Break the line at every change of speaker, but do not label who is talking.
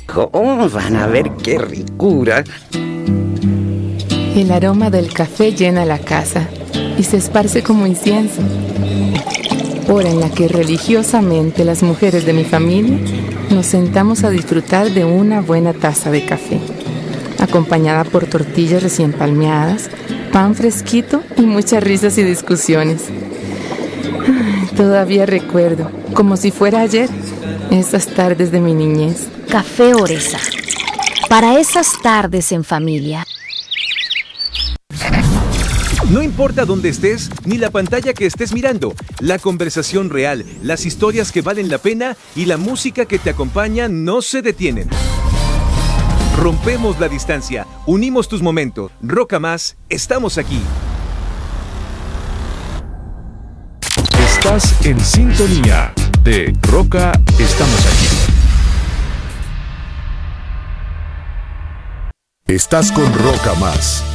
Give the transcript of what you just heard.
Oh, van a ver qué ricura.
El aroma del café llena la casa y se esparce como incienso. Hora en la que religiosamente las mujeres de mi familia nos sentamos a disfrutar de una buena taza de café, acompañada por tortillas recién palmeadas, pan fresquito y muchas risas y discusiones. Todavía recuerdo, como si fuera ayer, esas tardes de mi niñez.
Café Oresa, para esas tardes en familia.
No importa dónde estés, ni la pantalla que estés mirando, la conversación real, las historias que valen la pena y la música que te acompaña no se detienen. Rompemos la distancia, unimos tus momentos. Roca Más, estamos aquí.
Estás en sintonía de Roca, estamos aquí. Estás con Roca Más.